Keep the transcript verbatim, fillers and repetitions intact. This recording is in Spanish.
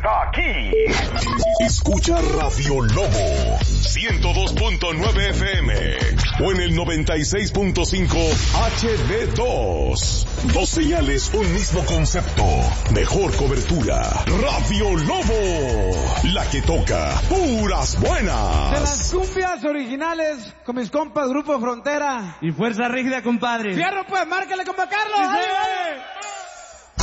está aquí. Escucha Radio Lobo ciento dos punto nueve F M o en el noventa y seis punto cinco H D dos. Dos señales, un mismo concepto. Mejor cobertura. Radio Lobo, la que toca puras buenas. De las cumbias originales con mis compas Grupo Frontera y Fuerza Rígida, compadre. Fierro, pues, márcale, compa Carlos. ¡Sí, sí!